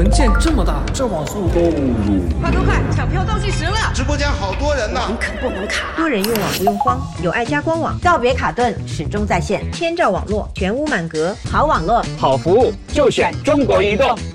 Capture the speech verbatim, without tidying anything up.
文件这么大，这网速够入。 快快快，抢票倒计时了！ 直播间好多人呢， 能啃不能卡。 多人用网不用慌，有爱家官网，告别卡顿，始终在线，千兆网络，全屋满格，好网络， 好服务就选中国移动。